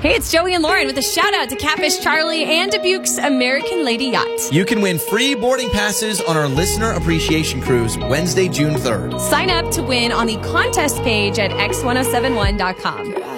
Hey, it's Joey and Lauren with a shout out to Catfish Charlie and Dubuque's American Lady Yacht. You can win free boarding passes on our listener appreciation cruise Wednesday, June 3rd. Sign up to win on the contest page at x1071.com.